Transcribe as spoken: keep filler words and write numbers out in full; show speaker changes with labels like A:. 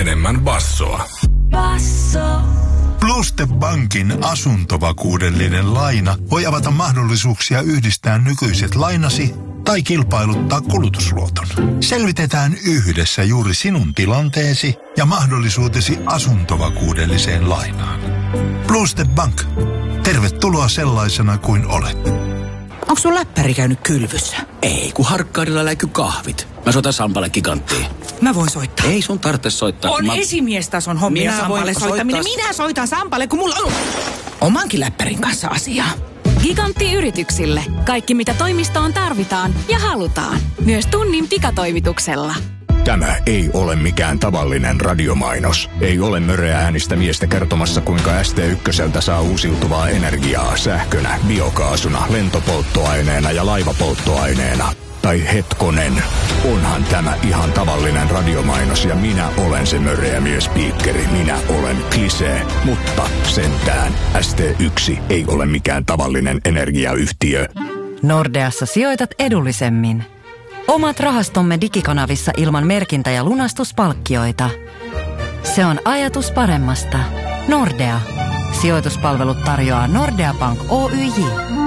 A: enemmän bassoa.
B: Basso.
C: Pluste Bankin asuntovakuudellinen laina voi avata mahdollisuuksia yhdistää nykyiset lainasi tai kilpailuttaa kulutusluoton. Selvitetään yhdessä juuri sinun tilanteesi ja mahdollisuutesi asuntovakuudelliseen lainaan. Pluste Bank. Tervetuloa sellaisena kuin olet.
D: Onko sun läppäri käynyt kylvyssä?
E: Ei, kun Harkkaadilla läiky kahvit. Mä soitan Sampalle Giganttiin.
D: Mä voin soittaa.
E: Ei sun tarvitse soittaa.
D: On
E: mä...
D: esimiestason hommia
E: Minä
D: Sampalle
E: voin
D: soittaminen.
E: soittaa...
D: Minä soitan Sampalle, kun mulla on omankin läppärin kanssa asiaa.
B: Gigantti yrityksille. Kaikki mitä toimistoon tarvitaan ja halutaan. Myös tunnin pikatoimituksella.
F: Tämä ei ole mikään tavallinen radiomainos. Ei ole möreä äänistä miestä kertomassa, kuinka S T ykköseltä saa uusiutuvaa energiaa sähkönä, biokaasuna, lentopolttoaineena ja laivapolttoaineena. Tai hetkonen, onhan tämä ihan tavallinen radiomainos ja minä olen se möreä miespiikkeri. Minä olen Klisee, mutta sentään S T yksi ei ole mikään tavallinen energiayhtiö.
G: Nordeassa sijoitat edullisemmin. Omat rahastomme digikanavissa ilman merkintä- ja lunastuspalkkioita. Se on ajatus paremmasta. Nordea. Sijoituspalvelut tarjoaa Nordea Bank Oyj.